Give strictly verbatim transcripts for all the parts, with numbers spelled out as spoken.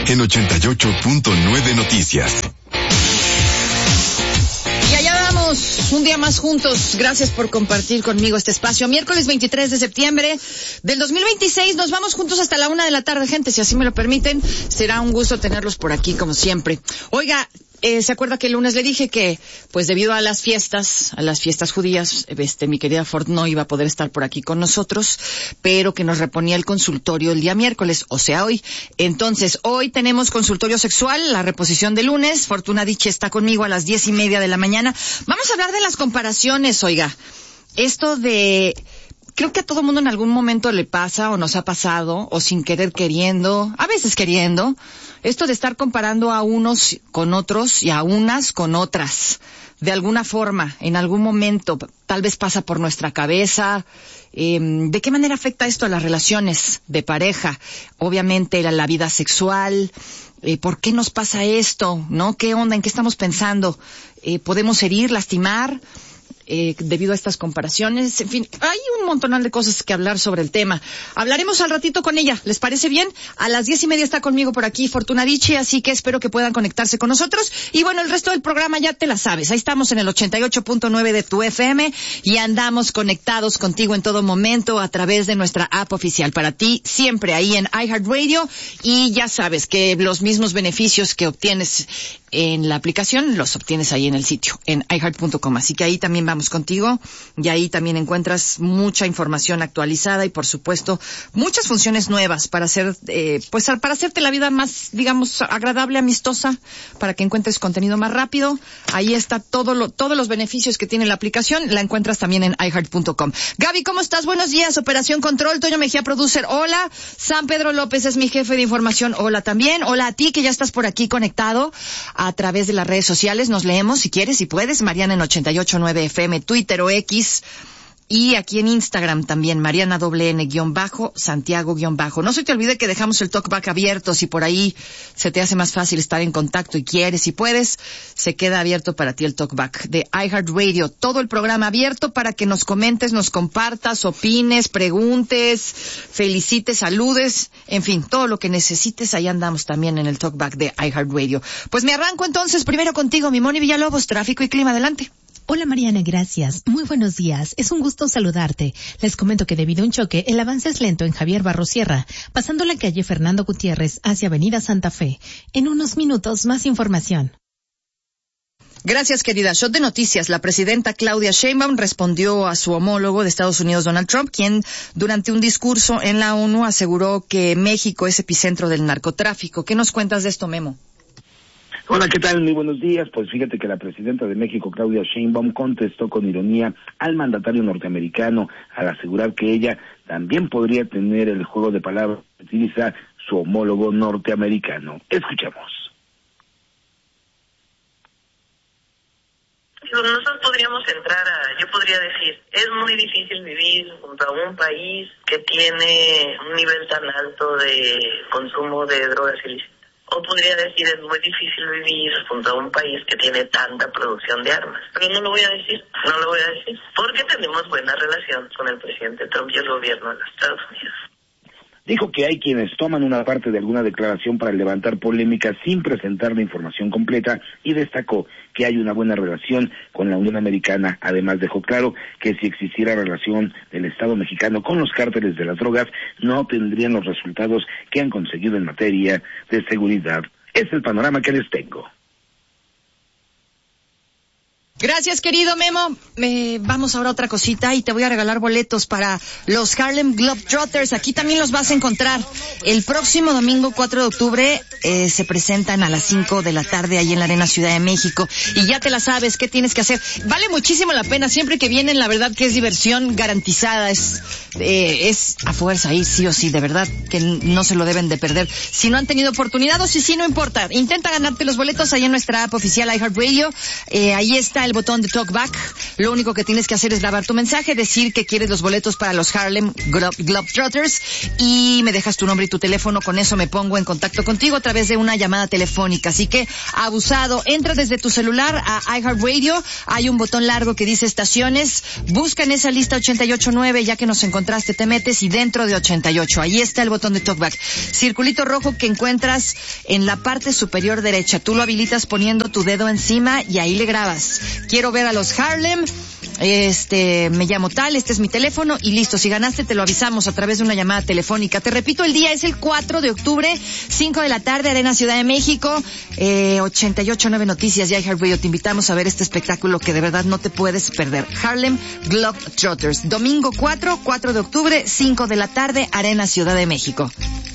en ochenta y ocho punto nueve Noticias. Y allá vamos, un día más juntos. Gracias por compartir conmigo este espacio. Miércoles veintitrés de septiembre del dos mil veintiséis. Nos vamos juntos hasta la una de la tarde, gente, si así me lo permiten. Será un gusto tenerlos por aquí, como siempre. Oiga, Eh, ¿se acuerda que el lunes le dije que, pues debido a las fiestas, a las fiestas judías, este, mi querida Ford no iba a poder estar por aquí con nosotros, pero que nos reponía el consultorio el día miércoles, o sea, hoy. Entonces, hoy tenemos consultorio sexual, la reposición de lunes. Fortuna Dicci está conmigo a las diez y media de la mañana. Vamos a hablar de las comparaciones, oiga. Esto de... Creo que a todo mundo en algún momento le pasa o nos ha pasado, o sin querer queriendo, a veces queriendo, esto de estar comparando a unos con otros y a unas con otras. De alguna forma, en algún momento, tal vez pasa por nuestra cabeza. Eh, ¿De qué manera afecta esto a las relaciones de pareja? Obviamente, la, la vida sexual. Eh, ¿Por qué nos pasa esto? ¿No? ¿Qué onda? ¿En qué estamos pensando? Eh, ¿Podemos herir, lastimar? Eh, debido a estas comparaciones, en fin, hay un montonal de cosas que hablar sobre el tema. Hablaremos al ratito con ella, ¿les parece bien? A las diez y media está conmigo por aquí Fortuna Dicci, así que espero que puedan conectarse con nosotros. Y bueno, el resto del programa ya te la sabes, ahí estamos en el ochenta y ocho punto nueve de tu F M y andamos conectados contigo en todo momento a través de nuestra app oficial para ti, siempre ahí en iHeartRadio. Y ya sabes que los mismos beneficios que obtienes en la aplicación los obtienes ahí en el sitio, en i heart punto com, así que ahí también vamos contigo y ahí también encuentras mucha información actualizada y por supuesto muchas funciones nuevas para hacer, eh, pues para hacerte la vida más, digamos, agradable, amistosa, para que encuentres contenido más rápido. Ahí está todo lo, todos los beneficios que tiene la aplicación, la encuentras también en i heart punto com. Gaby, ¿cómo estás? Buenos días, Operación Control, Toño Mejía, producer, hola. San Pedro López es mi jefe de información, hola también. Hola a ti que ya estás por aquí conectado a través de las redes sociales, nos leemos si quieres, si puedes, Mariana en ochenta y ocho punto nueve F M, Twitter o X, y aquí en Instagram también, Mariana doble N guión bajo, Santiago guión bajo. No se te olvide que dejamos el talkback abierto, si por ahí se te hace más fácil estar en contacto y quieres y puedes, se queda abierto para ti el talkback de iHeartRadio, todo el programa abierto para que nos comentes, nos compartas, opines, preguntes, felicites, saludes, en fin, todo lo que necesites, ahí andamos también en el talkback de iHeartRadio. Pues me arranco entonces primero contigo, mi Moni Villalobos, tráfico y clima, adelante. Hola Mariana, gracias. Muy buenos días. Es un gusto saludarte. Les comento que debido a un choque, el avance es lento en Javier Barrosierra, pasando la calle Fernando Gutiérrez hacia Avenida Santa Fe. En unos minutos, más información. Gracias, querida. Shot de noticias. La presidenta Claudia Sheinbaum respondió a su homólogo de Estados Unidos, Donald Trump, quien durante un discurso en la ONU aseguró que México es epicentro del narcotráfico. ¿Qué nos cuentas de esto, Memo? Hola, ¿qué tal? Muy buenos días. Pues fíjate que la presidenta de México, Claudia Sheinbaum, contestó con ironía al mandatario norteamericano al asegurar que ella también podría tener el juego de palabras que utiliza su homólogo norteamericano. Escuchemos. Nosotros podríamos entrar a, yo podría decir, es muy difícil vivir junto a un país que tiene un nivel tan alto de consumo de drogas ilícitas. O podría decir, es muy difícil vivir junto a un país que tiene tanta producción de armas. Pero no lo voy a decir, no lo voy a decir, porque tenemos buena relación con el presidente Trump y el gobierno de los Estados Unidos. Dijo que hay quienes toman una parte de alguna declaración para levantar polémica sin presentar la información completa y destacó que hay una buena relación con la Unión Americana. Además dejó claro que si existiera relación del Estado mexicano con los cárteles de las drogas, no obtendrían los resultados que han conseguido en materia de seguridad. Es el panorama que les tengo. Gracias, querido Memo. Eh, vamos ahora a otra cosita y te voy a regalar boletos para los Harlem Globetrotters. Aquí también los vas a encontrar. El próximo domingo cuatro de octubre eh, se presentan a las cinco de la tarde ahí en la Arena Ciudad de México. Y ya te la sabes, ¿qué tienes que hacer? Vale muchísimo la pena. Siempre que vienen, la verdad que es diversión garantizada. Es, eh, es a fuerza ahí, sí o sí. De verdad que no se lo deben de perder. Si no han tenido oportunidad o si sí, no importa. Intenta ganarte los boletos ahí en nuestra app oficial iHeartRadio. Eh, ahí está el el botón de Talkback. Lo único que tienes que hacer es grabar tu mensaje, decir que quieres los boletos para los Harlem Globetrotters y me dejas tu nombre y tu teléfono. Con eso me pongo en contacto contigo a través de una llamada telefónica. Así que, abusado, entra desde tu celular a iHeartRadio. Hay un botón largo que dice estaciones. Busca en esa lista ochenta y ocho punto nueve, ya que nos encontraste, te metes y dentro de ochenta y ocho. Ahí está el botón de Talkback. Circulito rojo que encuentras en la parte superior derecha. Tú lo habilitas poniendo tu dedo encima y ahí le grabas. Quiero ver a los Harlem. Este, me llamo tal, este es mi teléfono y listo. Si ganaste te lo avisamos a través de una llamada telefónica. Te repito, el día es el cuatro de octubre, cinco de la tarde, Arena Ciudad de México, eh, ochenta y ocho punto nueve Noticias y iHeartRadio. Te invitamos a ver este espectáculo que de verdad no te puedes perder. Harlem Globetrotters. Domingo cuatro, cuatro de octubre, cinco de la tarde, Arena Ciudad de México.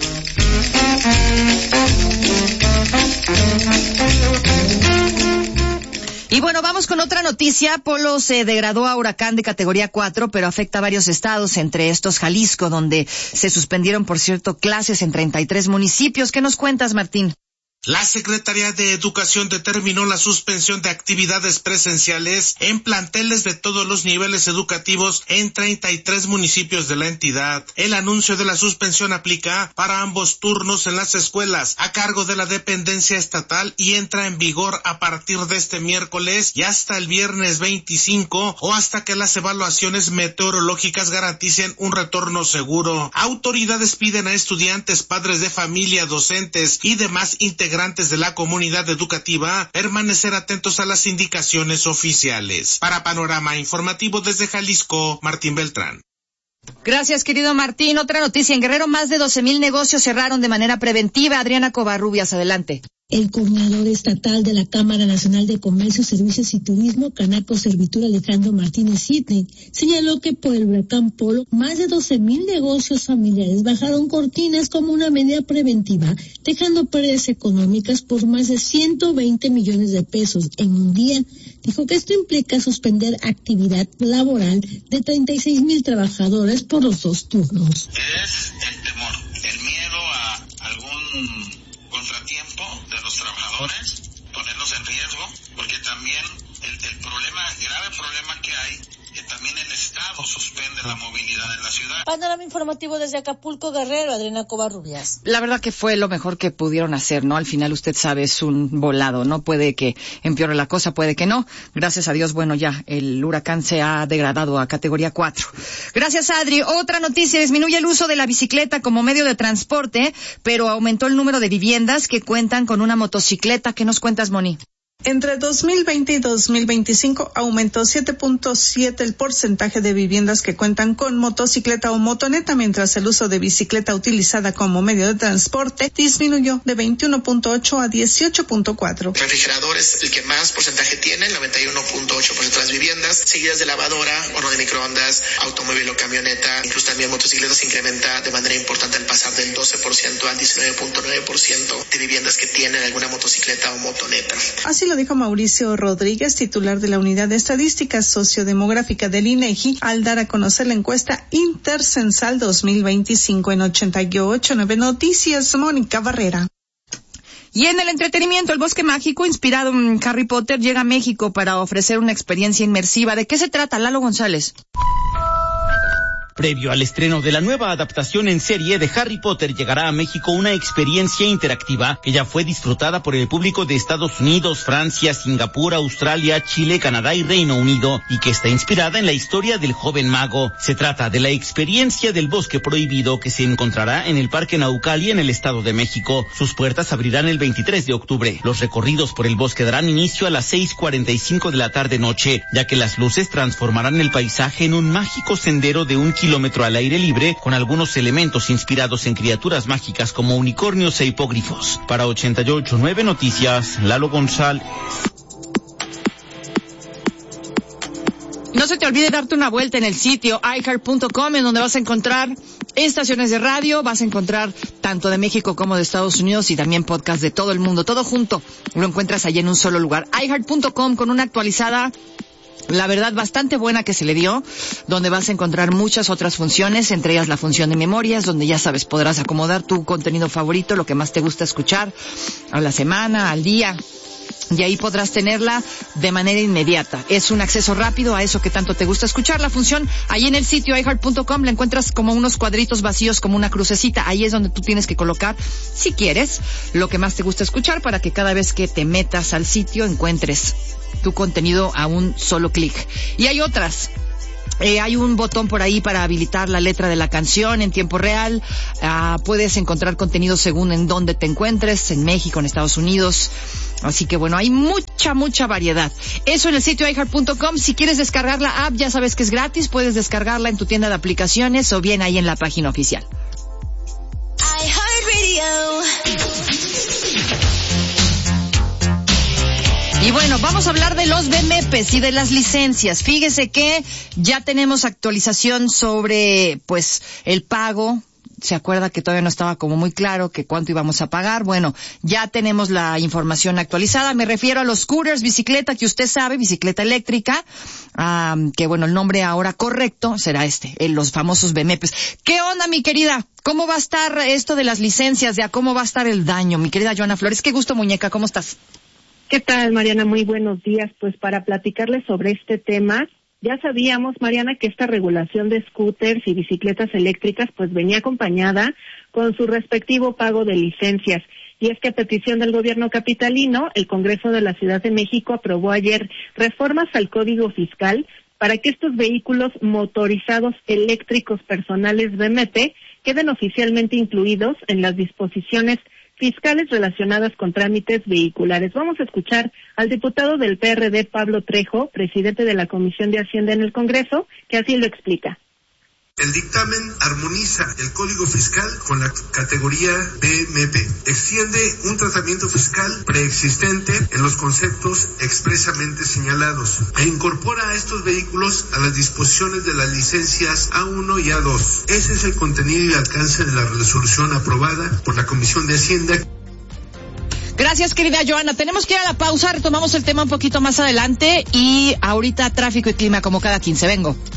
Y bueno, vamos con otra noticia. Polo se degradó a huracán de categoría cuatro, pero afecta a varios estados, entre estos Jalisco, donde se suspendieron, por cierto, clases en treinta y tres municipios. ¿Qué nos cuentas, Martín? La Secretaría de Educación determinó la suspensión de actividades presenciales en planteles de todos los niveles educativos en treinta y tres municipios de la entidad. El anuncio de la suspensión aplica para ambos turnos en las escuelas a cargo de la dependencia estatal y entra en vigor a partir de este miércoles y hasta el viernes veinticinco o hasta que las evaluaciones meteorológicas garanticen un retorno seguro. Autoridades piden a estudiantes, padres de familia, docentes y demás integrantes de la comunidad educativa permanecer atentos a las indicaciones oficiales. Para Panorama Informativo desde Jalisco, Martín Beltrán. Gracias, querido Martín. Otra noticia. En Guerrero, más de doce mil negocios cerraron de manera preventiva. Adriana Covarrubias, adelante. El coordinador estatal de la Cámara Nacional de Comercio, Servicios y Turismo, Canaco Servitur, Alejandro Martínez Sidney, señaló que por el huracán Polo, más de doce mil negocios familiares bajaron cortinas como una medida preventiva, dejando pérdidas económicas por más de ciento veinte millones de pesos en un día. Dijo que esto implica suspender actividad laboral de treinta y seis mil trabajadores por los dos turnos. Es el temor, el miedo a algún contratiempo de los trabajadores, ponerlos en riesgo, porque también el, el problema, grave problema que hay, que también el Estado suspende la movilidad en la ciudad. Panorama Informativo desde Acapulco, Guerrero, Adriana Covarrubias. La verdad que fue lo mejor que pudieron hacer, ¿no? Al final usted sabe, es un volado, ¿no? Puede que empeore la cosa, puede que no. Gracias a Dios, bueno, ya el huracán se ha degradado a categoría cuatro. Gracias, Adri. Otra noticia, disminuye el uso de la bicicleta como medio de transporte, pero aumentó el número de viviendas que cuentan con una motocicleta. ¿Qué nos cuentas, Moni? Entre dos mil veinte y dos mil veinticinco aumentó siete punto siete el porcentaje de viviendas que cuentan con motocicleta o motoneta, mientras el uso de bicicleta utilizada como medio de transporte disminuyó de veintiuno punto ocho a dieciocho punto cuatro. Refrigerador es el que más porcentaje tiene, el noventa y uno punto ocho por ciento de las viviendas, seguidas de lavadora, horno de microondas, automóvil o camioneta, incluso también motocicleta se incrementa de manera importante al pasar del doce por ciento al diecinueve punto nueve por ciento de viviendas que tienen alguna motocicleta o motoneta. Así lo dijo Mauricio Rodríguez, titular de la Unidad de Estadística Sociodemográfica del INEGI, al dar a conocer la encuesta Intercensal dos mil veinticinco en ochenta y ocho punto nueve Noticias, Mónica Barrera. Y en el entretenimiento, el Bosque Mágico, inspirado en Harry Potter, llega a México para ofrecer una experiencia inmersiva. ¿De qué se trata, Lalo González? Previo al estreno de la nueva adaptación en serie de Harry Potter, llegará a México una experiencia interactiva que ya fue disfrutada por el público de Estados Unidos, Francia, Singapur, Australia, Chile, Canadá y Reino Unido, y que está inspirada en la historia del joven mago. Se trata de la experiencia del Bosque Prohibido, que se encontrará en el Parque Naucali en el Estado de México. Sus puertas abrirán el veintitrés de octubre. Los recorridos por el bosque darán inicio a las seis cuarenta y cinco de la tarde-noche, ya que las luces transformarán el paisaje en un mágico sendero de un kilómetro kilómetro al aire libre, con algunos elementos inspirados en criaturas mágicas como unicornios e hipógrifos. Para ochenta y ocho punto nueve Noticias, Lalo González. No se te olvide darte una vuelta en el sitio i heart punto com, en donde vas a encontrar estaciones de radio, vas a encontrar tanto de México como de Estados Unidos y también podcast de todo el mundo. Todo junto lo encuentras allí en un solo lugar. i heart punto com, con una actualizada, la verdad, bastante buena que se le dio, donde vas a encontrar muchas otras funciones, entre ellas la función de memorias, donde ya sabes, podrás acomodar tu contenido favorito, lo que más te gusta escuchar, a la semana, al día. y ahí podrás tenerla de manera inmediata. Es un acceso rápido a eso que tanto te gusta escuchar. La función ahí en el sitio i heart punto com la encuentras como unos cuadritos vacíos, como una crucecita. Ahí es donde tú tienes que colocar, si quieres, lo que más te gusta escuchar para que cada vez que te metas al sitio encuentres tu contenido a un solo clic. Y hay otras. Eh, hay un botón por ahí para habilitar la letra de la canción en tiempo real. Uh, puedes encontrar contenido según en dónde te encuentres, en México, en Estados Unidos. Así que bueno, hay mucha, mucha variedad. Eso en el sitio i heart punto com. Si quieres descargar la app, ya sabes que es gratis. Puedes descargarla en tu tienda de aplicaciones o bien ahí en la página oficial. Y bueno, vamos a hablar de los B M Pes y de las licencias. Fíjese que ya tenemos actualización sobre, pues, el pago. ¿Se acuerda que todavía no estaba como muy claro que cuánto íbamos a pagar? Bueno, ya tenemos la información actualizada. Me refiero a los scooters, bicicleta, que usted sabe, bicicleta eléctrica, um, que bueno, el nombre ahora correcto será este, eh, los famosos B M Pes. ¿Qué onda, mi querida? ¿Cómo va a estar esto de las licencias? ¿Ya cómo va a estar el daño? Mi querida Joana Flores, qué gusto, muñeca, ¿cómo estás? ¿Qué tal, Mariana? Muy buenos días. Pues para platicarles sobre este tema, ya sabíamos, Mariana, que esta regulación de scooters y bicicletas eléctricas pues venía acompañada con su respectivo pago de licencias. Y es que a petición del gobierno capitalino, el Congreso de la Ciudad de México aprobó ayer reformas al Código Fiscal para que estos vehículos motorizados eléctricos personales B M P queden oficialmente incluidos en las disposiciones fiscales relacionadas con trámites vehiculares. Vamos a escuchar al diputado del P R D, Pablo Trejo, presidente de la Comisión de Hacienda en el Congreso, que así lo explica. El dictamen armoniza el Código Fiscal con la categoría B M P. Extiende un tratamiento fiscal preexistente en los conceptos expresamente señalados e incorpora a estos vehículos a las disposiciones de las licencias A uno y A dos. Ese es el contenido y alcance de la resolución aprobada por la Comisión de Hacienda. Gracias, querida Joana. Tenemos que ir a la pausa, retomamos el tema un poquito más adelante y ahorita tráfico y clima como cada quince. Vengo.